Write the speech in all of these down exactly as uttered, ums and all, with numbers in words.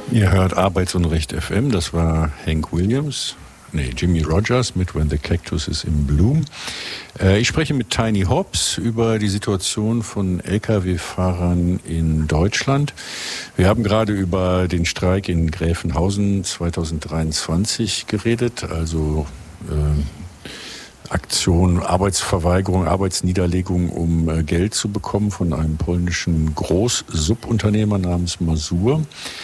Ihr hört Arbeitsunrecht F M, das war Hank Williams, nee, Jimmy Rogers mit When the Cactus is in Bloom. Äh, ich spreche mit Tiny Hobbs über die Situation von L K W-Fahrern in Deutschland. Wir haben gerade über den Streik in Gräfenhausen zwanzig dreiundzwanzig geredet, also äh, Aktion, Arbeitsverweigerung, Arbeitsniederlegung, um äh, Geld zu bekommen von einem polnischen Großsubunternehmer namens Mazur.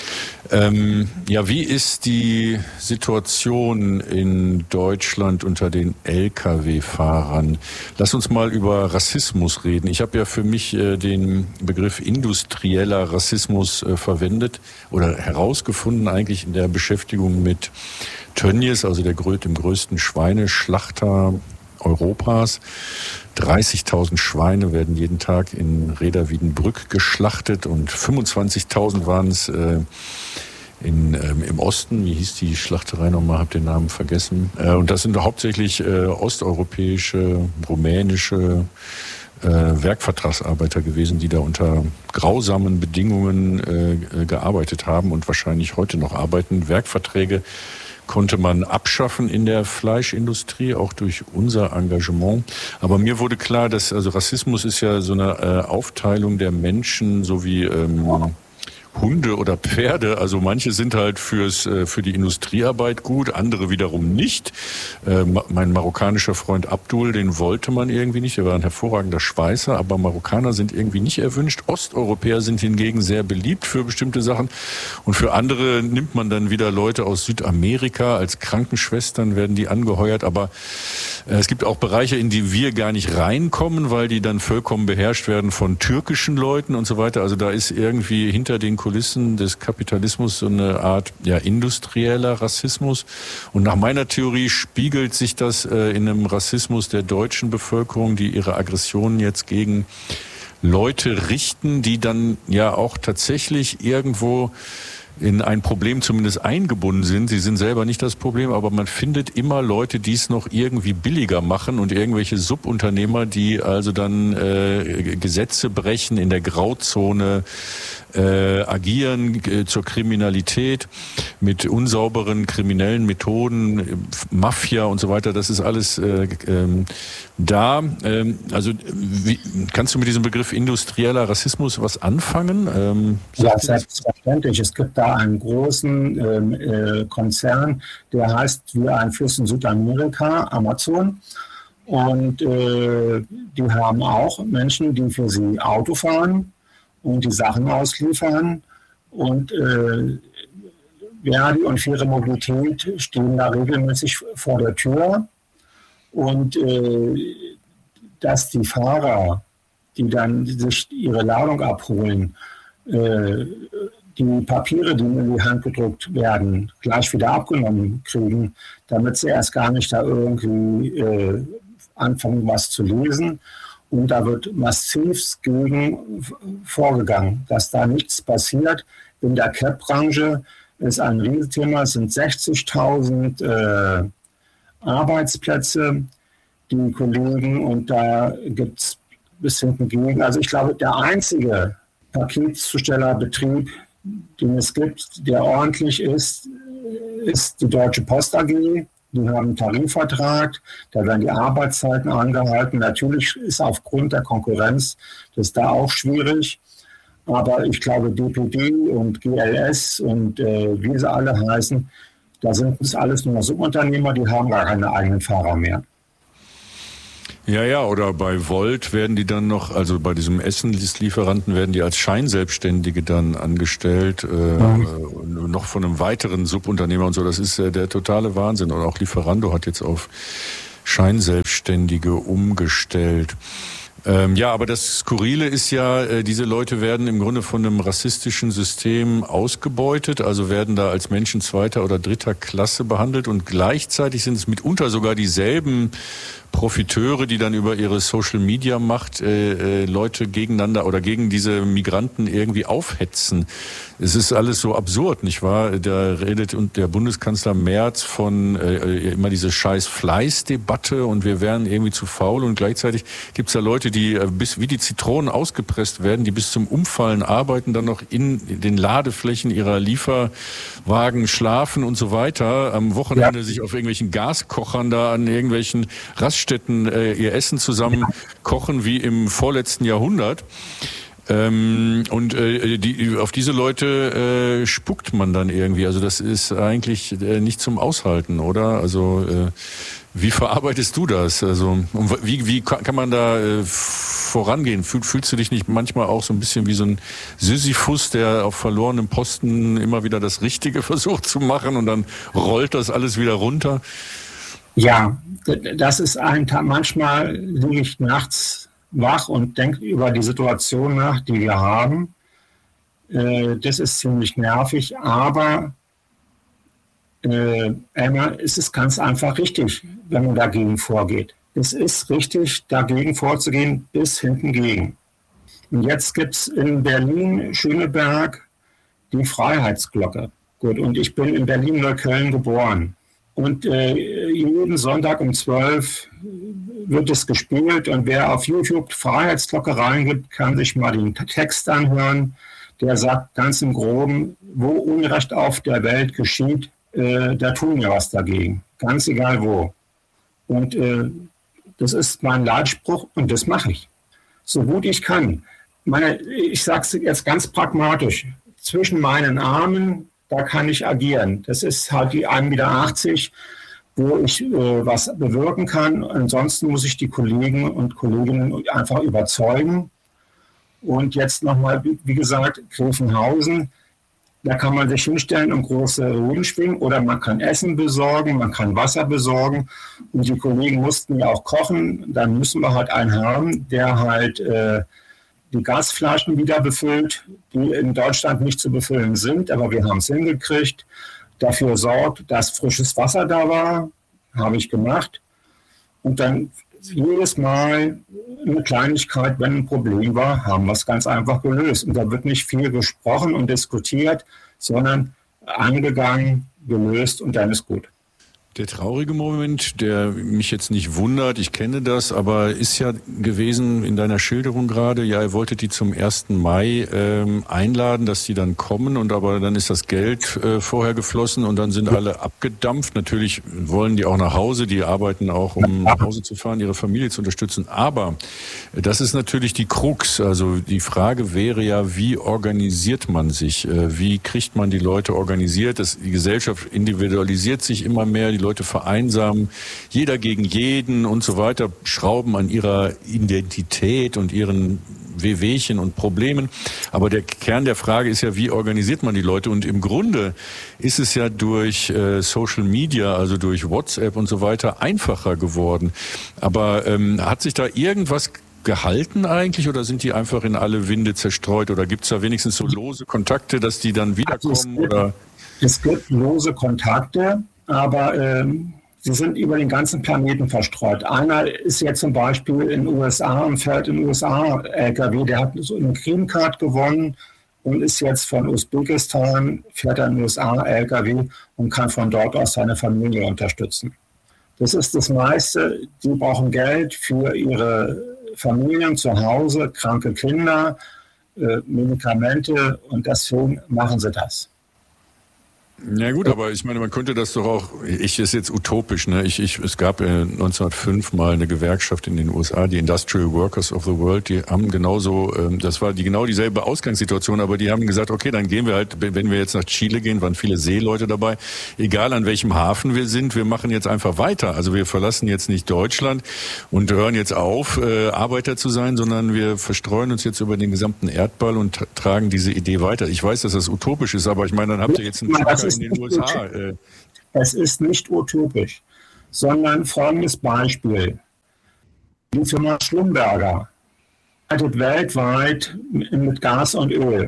Ähm, ja, wie ist die Situation in Deutschland unter den L K W-Fahrern? Lass uns mal über Rassismus reden. Ich habe ja für mich äh, den Begriff industrieller Rassismus äh, verwendet oder herausgefunden eigentlich in der Beschäftigung mit Tönnies, also der dem größten Schweineschlachter Europas. dreißigtausend Schweine werden jeden Tag in Reda-Wiedenbrück geschlachtet und fünfundzwanzigtausend waren es äh, in, ähm, im Osten. Wie hieß die Schlachterei nochmal? Hab den Namen vergessen. Äh, und das sind hauptsächlich äh, osteuropäische, rumänische äh, Werkvertragsarbeiter gewesen, die da unter grausamen Bedingungen äh, gearbeitet haben und wahrscheinlich heute noch arbeiten. Werkverträge konnte man abschaffen in der Fleischindustrie, auch durch unser Engagement. Aber mir wurde klar, dass also Rassismus ist ja so eine äh, Aufteilung der Menschen, so wie ähm, Hunde oder Pferde. Also manche sind halt fürs äh, für die Industriearbeit gut, andere wiederum nicht. Äh, mein marokkanischer Freund Abdul, den wollte man irgendwie nicht. Er war ein hervorragender Schweißer, aber Marokkaner sind irgendwie nicht erwünscht. Osteuropäer sind hingegen sehr beliebt für bestimmte Sachen. Und für andere nimmt man dann wieder Leute aus Südamerika. Als Krankenschwestern werden die angeheuert. Aber äh, es gibt auch Bereiche, in die wir gar nicht reinkommen, weil die dann vollkommen beherrscht werden von türkischen Leuten und so weiter. Also da ist irgendwie hinter den Kulissen des Kapitalismus so eine Art ja industrieller Rassismus. Und nach meiner Theorie spiegelt sich das äh, in einem Rassismus der deutschen Bevölkerung, die ihre Aggressionen jetzt gegen Leute richten, die dann ja auch tatsächlich irgendwo in ein Problem zumindest eingebunden sind. Sie sind selber nicht das Problem, aber man findet immer Leute, die es noch irgendwie billiger machen und irgendwelche Subunternehmer, die also dann äh, Gesetze brechen, in der Grauzone äh, agieren, äh, zur Kriminalität mit unsauberen kriminellen Methoden, äh, Mafia und so weiter. Das ist alles äh, ähm, da. Ähm, also wie, kannst du mit diesem Begriff industrieller Rassismus was anfangen? Ähm, ja, selbstverständlich. Es gibt da einen großen ähm, äh, Konzern, der heißt wie ein Fluss in Südamerika, Amazon. Und äh, die haben auch Menschen, die für sie Auto fahren und die Sachen ausliefern. Und äh, Verdi und Faire Mobilität stehen da regelmäßig vor der Tür. Und äh, dass die Fahrer, die dann sich ihre Ladung abholen, äh, die Papiere, die in die Hand gedruckt werden, gleich wieder abgenommen kriegen, damit sie erst gar nicht da irgendwie äh, anfangen, was zu lesen. Und da wird massiv gegen vorgegangen, dass da nichts passiert. In der C A P-Branche ist ein Riesenthema, es sind sechzigtausend äh, Arbeitsplätze, die Kollegen, und da gibt es bis hinten gegen. Also ich glaube, der einzige Paketzustellerbetrieb, den es gibt, der ordentlich ist, ist die Deutsche Post A G. Die haben einen Tarifvertrag, da werden die Arbeitszeiten angehalten. Natürlich ist aufgrund der Konkurrenz das da auch schwierig. Aber ich glaube, D P D und G L S und äh, wie sie alle heißen, da sind es alles nur Subunternehmer, die haben gar keine eigenen Fahrer mehr. Ja, ja, oder bei Volt werden die dann noch, also bei diesem Essenslieferanten werden die als Scheinselbstständige dann angestellt, äh, mhm. noch von einem weiteren Subunternehmer und so. Das ist äh, der totale Wahnsinn. Und auch Lieferando hat jetzt auf Scheinselbstständige umgestellt. Ähm, ja, aber das Skurrile ist ja, äh, diese Leute werden im Grunde von einem rassistischen System ausgebeutet, also werden da als Menschen zweiter oder dritter Klasse behandelt und gleichzeitig sind es mitunter sogar dieselben Profiteure, die dann über ihre Social-Media-Macht äh, äh, Leute gegeneinander oder gegen diese Migranten irgendwie aufhetzen. Es ist alles so absurd, nicht wahr? Da redet und der Bundeskanzler Merz von äh, immer diese scheiß Fleißdebatte und wir wären irgendwie zu faul und gleichzeitig gibt's da Leute, die äh, bis wie die Zitronen ausgepresst werden, die bis zum Umfallen arbeiten, dann noch in den Ladeflächen ihrer Lieferwagen schlafen und so weiter, am Wochenende ja. sich auf irgendwelchen Gaskochern da an irgendwelchen Raststätten äh, ihr Essen zusammen kochen wie im vorletzten Jahrhundert. Ähm, und äh, die, auf diese Leute äh, spuckt man dann irgendwie. Also das ist eigentlich äh, nicht zum Aushalten, oder? Also äh, wie verarbeitest du das? Also wie, wie kann man da äh, vorangehen? Fühl, fühlst du dich nicht manchmal auch so ein bisschen wie so ein Sisyphus, der auf verlorenem Posten immer wieder das Richtige versucht zu machen und dann rollt das alles wieder runter? Ja, das ist ein Tag. Manchmal liege ich nachts wach und denke über die Situation nach, die wir haben. Äh, das ist ziemlich nervig, aber äh, einmal ist es ganz einfach richtig, wenn man dagegen vorgeht. Es ist richtig, dagegen vorzugehen, bis hinten gegen. Und jetzt gibt es in Berlin, Schöneberg, die Freiheitsglocke. Gut, und ich bin in Berlin-Neukölln geboren. Und äh, jeden Sonntag um zwölf wird es gespielt und wer auf YouTube Freiheitsglocke reingibt, kann sich mal den Text anhören. Der sagt ganz im Groben, wo Unrecht auf der Welt geschieht, äh, da tun wir was dagegen. Ganz egal wo. Und äh, das ist mein Leitspruch und das mache ich. So gut ich kann. Meine, ich sage es jetzt ganz pragmatisch. Zwischen meinen Armen, da kann ich agieren. Das ist halt die ein Meter achtzig, wo ich äh, was bewirken kann. Ansonsten muss ich die Kollegen und Kolleginnen einfach überzeugen. Und jetzt nochmal, wie gesagt, Gräfenhausen. Da kann man sich hinstellen und große Reden schwingen oder man kann Essen besorgen, man kann Wasser besorgen. Und die Kollegen mussten ja auch kochen. Dann müssen wir halt einen haben, der halt äh, die Gasflaschen wieder befüllt, die in Deutschland nicht zu befüllen sind, aber wir haben es hingekriegt, dafür sorgt, dass frisches Wasser da war, habe ich gemacht. Und dann jedes Mal eine Kleinigkeit, wenn ein Problem war, haben wir es ganz einfach gelöst. Und da wird nicht viel gesprochen und diskutiert, sondern angegangen, gelöst und dann ist gut. Der traurige Moment, der mich jetzt nicht wundert, ich kenne das, aber ist ja gewesen in deiner Schilderung gerade, ja, ihr wolltet die zum ersten Mai ähm, einladen, dass die dann kommen und aber dann ist das Geld äh, vorher geflossen und dann sind alle abgedampft. Natürlich wollen die auch nach Hause, die arbeiten auch, um nach Hause zu fahren, ihre Familie zu unterstützen. Aber das ist natürlich die Krux. Also die Frage wäre ja, wie organisiert man sich? Äh, wie kriegt man die Leute organisiert? Das, die Gesellschaft individualisiert sich immer mehr, die Leute vereinsamen, jeder gegen jeden und so weiter, schrauben an ihrer Identität und ihren Wehwehchen und Problemen. Aber der Kern der Frage ist ja, wie organisiert man die Leute? Und im Grunde ist es ja durch äh, Social Media, also durch WhatsApp und so weiter, einfacher geworden. Aber ähm, hat sich da irgendwas gehalten eigentlich oder sind die einfach in alle Winde zerstreut? Oder gibt es da wenigstens so lose Kontakte, dass die dann wiederkommen? Oder? Es gibt lose Kontakte, aber ähm, sie sind über den ganzen Planeten verstreut. Einer ist jetzt zum Beispiel in den U S A und fährt in den U S A L K W, der hat so eine Green Card gewonnen und ist jetzt von Usbekistan, fährt er in den U S A L K W und kann von dort aus seine Familie unterstützen. Das ist das meiste. Die brauchen Geld für ihre Familien zu Hause, kranke Kinder, äh, Medikamente und deswegen machen sie das. Ja gut, aber ich meine, man könnte das doch auch, ich ist jetzt utopisch, ne? Ich, ich, es gab äh, neunzehnhundertfünf mal eine Gewerkschaft in den U S A, die Industrial Workers of the World, die haben genauso, ähm, das war die genau dieselbe Ausgangssituation, aber die haben gesagt, okay, dann gehen wir halt, wenn wir jetzt nach Chile gehen, waren viele Seeleute dabei, egal an welchem Hafen wir sind, wir machen jetzt einfach weiter. Also wir verlassen jetzt nicht Deutschland und hören jetzt auf, äh, Arbeiter zu sein, sondern wir verstreuen uns jetzt über den gesamten Erdball und tra- tragen diese Idee weiter. Ich weiß, dass das utopisch ist, aber ich meine, dann habt ihr jetzt einen Trucker in den U S A. Äh. Es ist nicht utopisch, sondern folgendes Beispiel. Die Firma Schlumberger arbeitet weltweit mit Gas und Öl.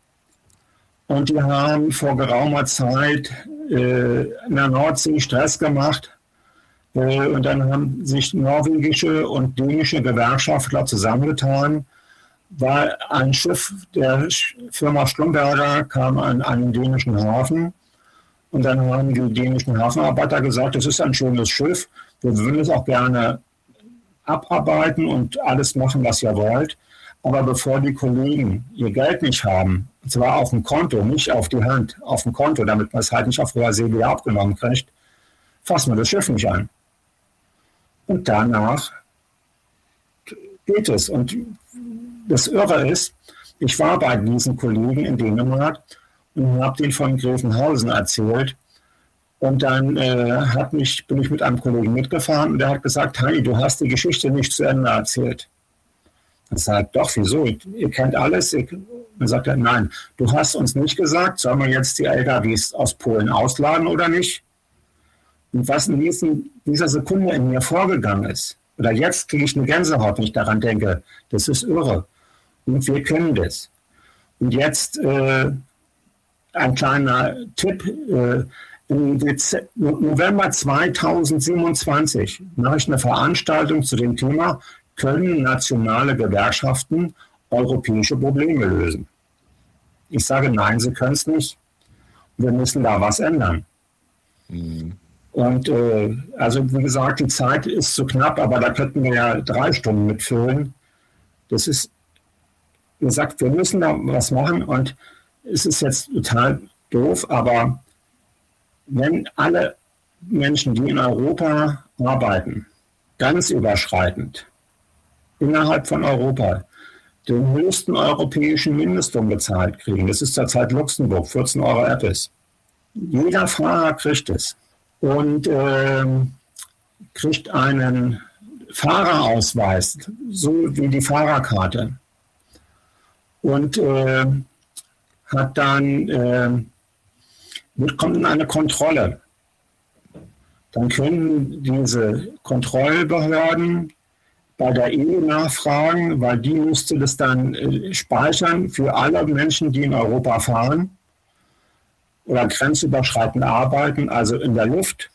Und die haben vor geraumer Zeit äh, in der Nordsee Stress gemacht, Und dann haben sich norwegische und dänische Gewerkschaftler zusammengetan, weil ein Schiff der Firma Schlumberger kam an einen dänischen Hafen. Und dann haben die dänischen Hafenarbeiter gesagt, das ist ein schönes Schiff, wir würden es auch gerne abarbeiten und alles machen, was ihr wollt. Aber bevor die Kollegen ihr Geld nicht haben, und zwar auf dem Konto, nicht auf die Hand, auf dem Konto, damit man es halt nicht auf hoher See wieder abgenommen kriegt, fassen wir das Schiff nicht an. Und danach geht es. Und das Irre ist, ich war bei diesen Kollegen in Dänemark und habe denen von Gräfenhausen erzählt. Und dann äh, hat mich, bin ich mit einem Kollegen mitgefahren und der hat gesagt, Heini, du hast die Geschichte nicht zu Ende erzählt. Ich sage, doch, wieso? Ihr kennt alles. Dann sagt er, nein, du hast uns nicht gesagt, sollen wir jetzt die L K Ws aus Polen ausladen oder nicht? Und was in diesen, dieser Sekunde in mir vorgegangen ist, oder jetzt kriege ich eine Gänsehaut, wenn ich daran denke, das ist irre. Und wir können das. Und jetzt äh, ein kleiner Tipp. Äh, Im Dezember, November zweitausendsiebenundzwanzig mache ich eine Veranstaltung zu dem Thema, können nationale Gewerkschaften europäische Probleme lösen? Ich sage, nein, sie können es nicht. Wir müssen da was ändern. Mhm. Und äh, also wie gesagt, die Zeit ist zu knapp, aber da könnten wir ja drei Stunden mitfüllen. Das ist, wie gesagt, wir müssen da was machen und es ist jetzt total doof, aber wenn alle Menschen, die in Europa arbeiten, ganz überschreitend, innerhalb von Europa, den höchsten europäischen Mindestlohn bezahlt kriegen, das ist zurzeit Luxemburg, vierzehn Euro Appes. Jeder Fahrer kriegt es und äh, kriegt einen Fahrerausweis, so wie die Fahrerkarte. Und äh, hat dann... Äh, kommt in eine Kontrolle. Dann können diese Kontrollbehörden bei der E U nachfragen, weil die müsste das dann äh, speichern für alle Menschen, die in Europa fahren oder grenzüberschreitend arbeiten, also in der Luft,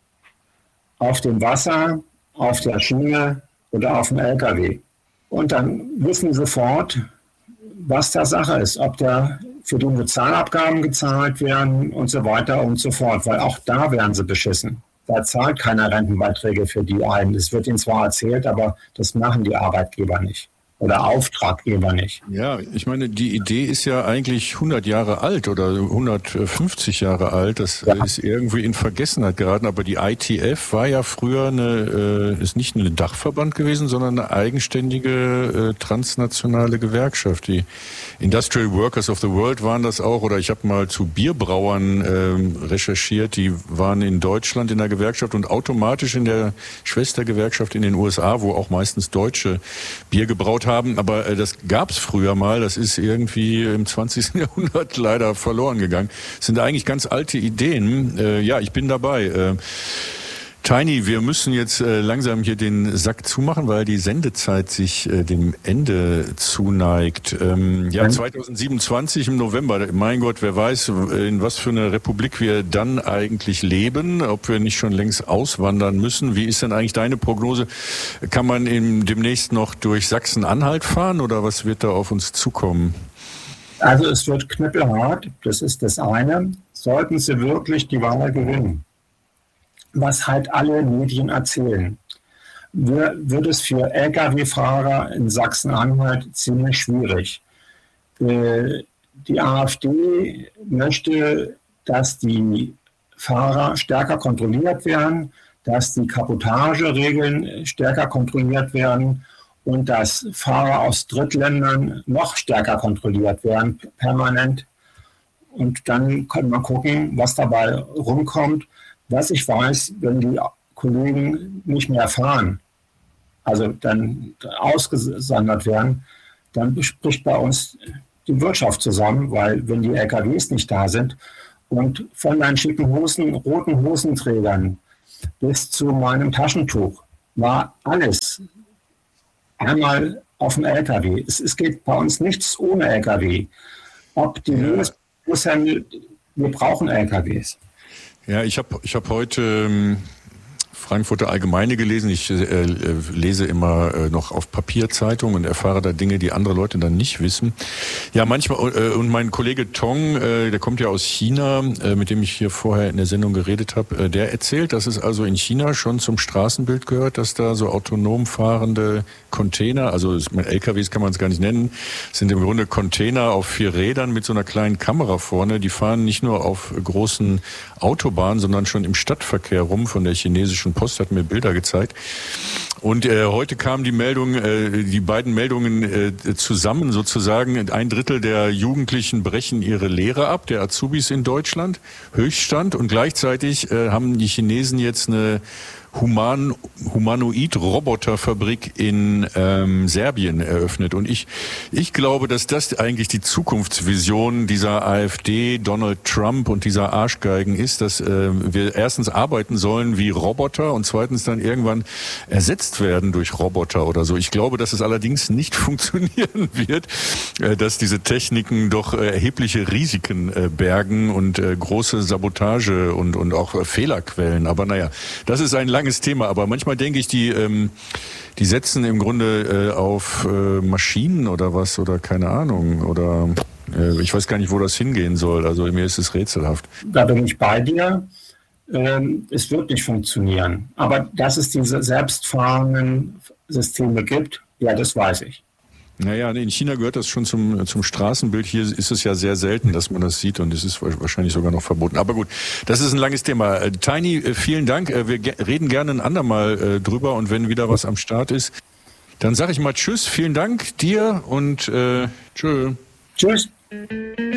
auf dem Wasser, auf der Schiene oder auf dem L K W. Und dann wissen sie sofort, was da Sache ist, ob da für die Sozialabgaben gezahlt werden und so weiter und so fort, weil auch da werden sie beschissen. Da zahlt keiner Rentenbeiträge für die ein. Das wird ihnen zwar erzählt, aber das machen die Arbeitgeber nicht oder Auftraggeber nicht. Ja, ich meine, die Idee ist ja eigentlich hundert Jahre alt oder hundertfünfzig Jahre alt. Das ja. ist irgendwie in Vergessenheit geraten. Aber die I T F war ja früher eine, äh, ist nicht ein Dachverband gewesen, sondern eine eigenständige äh, transnationale Gewerkschaft. Die Industrial Workers of the World waren das auch. Oder ich habe mal zu Bierbrauern äh, recherchiert. Die waren in Deutschland in der Gewerkschaft und automatisch in der Schwestergewerkschaft in den U S A, wo auch meistens Deutsche Bier gebraut haben. Aber äh, das gab es früher mal. Das ist irgendwie im zwanzigsten Jahrhundert leider verloren gegangen. Das sind eigentlich ganz alte Ideen. Äh, ja, ich bin dabei. Äh, Tiny, wir müssen jetzt äh, langsam hier den Sack zumachen, weil die Sendezeit sich äh, dem Ende zuneigt. Ähm, ja, zweitausendsiebenundzwanzig im November. Mein Gott, wer weiß, in was für einer Republik wir dann eigentlich leben, ob wir nicht schon längst auswandern müssen. Wie ist denn eigentlich deine Prognose? Kann man im, demnächst noch durch Sachsen-Anhalt fahren oder was wird da auf uns zukommen? Also es wird knüppelhart, das ist das eine. Sollten sie wirklich die Wahl gewinnen, was halt alle Medien erzählen, wird es für L K W-Fahrer in Sachsen-Anhalt ziemlich schwierig. Die AfD möchte, dass die Fahrer stärker kontrolliert werden, dass die Kabotageregeln stärker kontrolliert werden und dass Fahrer aus Drittländern noch stärker kontrolliert werden, permanent. Und dann kann man gucken, was dabei rumkommt. Was ich weiß, wenn die Kollegen nicht mehr fahren, also dann ausgesondert werden, dann bricht bei uns die Wirtschaft zusammen, weil wenn die L K Ws nicht da sind und von meinen schicken Hosen, roten Hosenträgern bis zu meinem Taschentuch war alles einmal auf dem L K W. Es, es geht bei uns nichts ohne L K W. Ob die Lebensmittelhändler, wir brauchen L K Ws. Ja, ich habe ich hab heute ähm, Frankfurter Allgemeine gelesen. Ich äh, lese immer äh, noch auf Papierzeitungen und erfahre da Dinge, die andere Leute dann nicht wissen. Ja, manchmal, äh, und mein Kollege Tong, äh, der kommt ja aus China, äh, mit dem ich hier vorher in der Sendung geredet habe, äh, der erzählt, dass es also in China schon zum Straßenbild gehört, dass da so autonom fahrende Container, also L K Ws kann man es gar nicht nennen, sind im Grunde Container auf vier Rädern mit so einer kleinen Kamera vorne. Die fahren nicht nur auf großen Autobahnen, sondern schon im Stadtverkehr rum. Von der chinesischen Post hat mir Bilder gezeigt. Und äh, heute kamen die Meldungen, äh, die beiden Meldungen äh, zusammen sozusagen. Ein Drittel der Jugendlichen brechen ihre Lehre ab, der Azubis in Deutschland, Höchststand. Und gleichzeitig äh, haben die Chinesen jetzt eine Human, Humanoid-Roboterfabrik in ähm, Serbien eröffnet. Und ich, ich glaube, dass das eigentlich die Zukunftsvision dieser AfD, Donald Trump und dieser Arschgeigen ist, dass äh, wir erstens arbeiten sollen wie Roboter und zweitens dann irgendwann ersetzt werden durch Roboter oder so. Ich glaube, dass es allerdings nicht funktionieren wird, äh, dass diese Techniken doch äh, erhebliche Risiken äh, bergen und äh, große Sabotage und, und auch äh, Fehlerquellen. Aber naja, das ist ein langes Thema, aber manchmal denke ich, die ähm, die setzen im Grunde äh, auf äh, Maschinen oder was oder keine Ahnung oder äh, ich weiß gar nicht, wo das hingehen soll. Also mir ist es rätselhaft. Da bin ich bei dir. Ähm, es wird nicht funktionieren. Aber dass es diese selbstfahrenden Systeme gibt, ja, das weiß ich. Naja, in China gehört das schon zum, zum Straßenbild. Hier ist es ja sehr selten, dass man das sieht und es ist wahrscheinlich sogar noch verboten. Aber gut, das ist ein langes Thema. Tiny, vielen Dank. Wir ge- reden gerne ein andermal äh, drüber und wenn wieder was am Start ist, dann sage ich mal Tschüss. Vielen Dank dir und äh, tschö. Tschüss.